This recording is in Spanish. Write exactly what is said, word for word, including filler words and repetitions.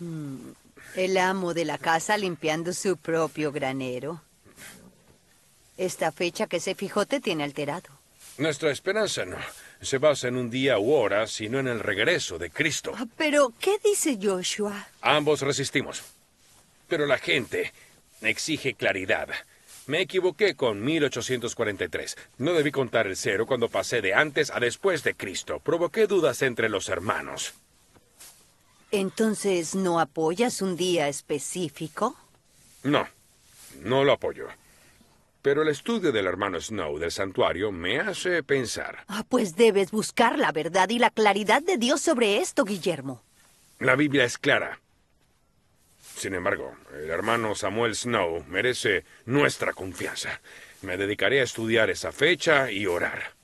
El amo de la casa limpiando su propio granero. Esta fecha que se fijó te tiene alterado. Nuestra esperanza no se basa en un día u hora, sino en el regreso de Cristo. Ah, pero, ¿qué dice Joshua? Ambos resistimos. Pero la gente exige claridad. Me equivoqué con mil ochocientos cuarenta y tres. No debí contar el cero cuando pasé de antes a después de Cristo. Provoqué dudas entre los hermanos. Entonces, ¿no apoyas un día específico? No, no lo apoyo. Pero el estudio del hermano Snow del santuario me hace pensar. Ah, pues debes buscar la verdad y la claridad de Dios sobre esto, Guillermo. La Biblia es clara. Sin embargo, el hermano Samuel Snow merece nuestra confianza. Me dedicaré a estudiar esa fecha y orar.